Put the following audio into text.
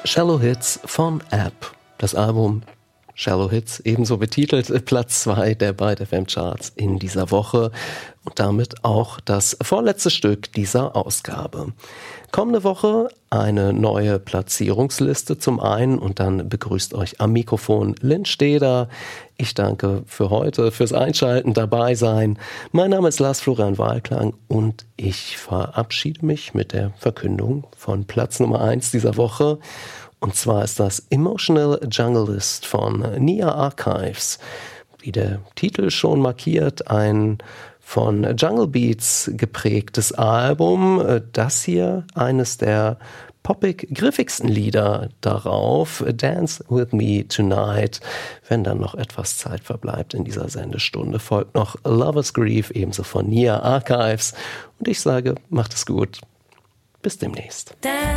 Shallow Hits von App. Das Album Shallow Hits, ebenso betitelt, Platz 2 der Byte FM Charts in dieser Woche und damit auch das vorletzte Stück dieser Ausgabe. Kommende Woche eine neue Platzierungsliste zum einen und dann begrüßt euch am Mikrofon Lynn Steder. Ich danke für heute, fürs Einschalten, dabei sein. Mein Name ist Lars Florian Wahlklang und ich verabschiede mich mit der Verkündung von Platz Nummer 1 dieser Woche. Und zwar ist das Emotional Junglist von Nia Archives. Wie der Titel schon markiert, ein von Jungle Beats geprägtes Album. Das hier eines der poppig griffigsten Lieder darauf. Dance With Me Tonight. Wenn dann noch etwas Zeit verbleibt in dieser Sendestunde, folgt noch Lover's Grief, ebenso von Nia Archives. Und ich sage, macht es gut. Bis demnächst.